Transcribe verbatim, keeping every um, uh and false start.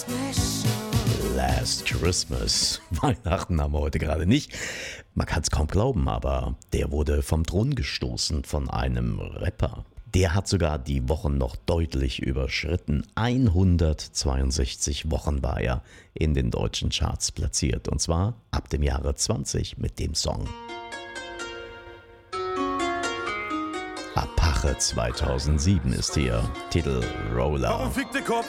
Last Christmas. Weihnachten haben wir heute gerade nicht. Man kann es kaum glauben, aber der wurde vom Thron gestoßen von einem Rapper. Der hat sogar die Wochen noch deutlich überschritten. hundertzweiundsechzig Wochen war er in den deutschen Charts platziert. Und zwar ab dem Jahre zwanzig mit dem Song Apache zweitausendsieben ist hier. Titel Roller. Warum fickt der Kopf?